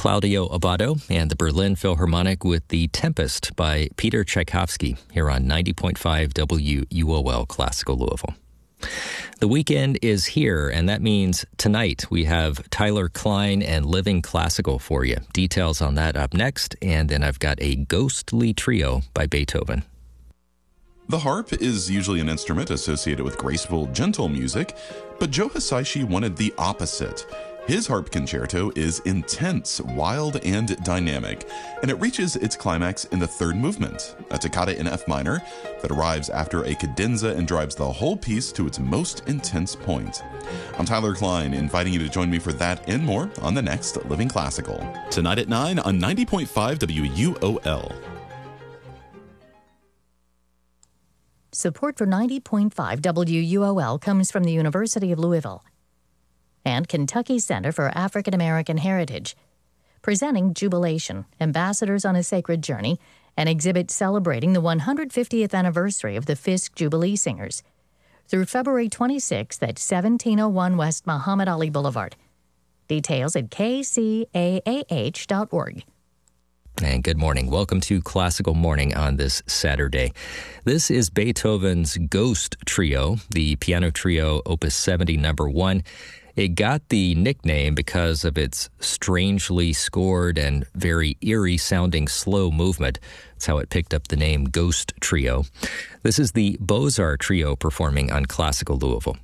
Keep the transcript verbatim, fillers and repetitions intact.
Claudio Abbado and the Berlin Philharmonic with The Tempest by Peter Tchaikovsky here on ninety point five W U O L Classical Louisville. The weekend is here, and that means tonight we have Tyler Klein and Living Classical for you. Details on that up next, and then I've got a ghostly trio by Beethoven. The harp is usually an instrument associated with graceful, gentle music, but Joe Hisaishi wanted the opposite. His harp concerto is intense, wild, and dynamic, and it reaches its climax in the third movement, a toccata in F minor that arrives after a cadenza and drives the whole piece to its most intense point. I'm Tyler Klein, inviting you to join me for that and more on the next Living Classical. Tonight at nine on ninety point five W U O L. Support for ninety point five W U O L comes from the University of Louisville and Kentucky Center for African American Heritage, presenting Jubilation, Ambassadors on a Sacred Journey, an exhibit celebrating the one hundred fiftieth anniversary of the Fisk Jubilee Singers, through February twenty-sixth at seventeen oh one West Muhammad Ali Boulevard. Details at k c a a h dot org. And good morning. Welcome to Classical Morning on this Saturday. This is Beethoven's Ghost Trio, the piano trio Opus seventy, number one. It got the nickname because of its strangely scored and very eerie-sounding slow movement. That's how it picked up the name Ghost Trio. This is the Beaux-Arts Trio performing on Classical Louisville.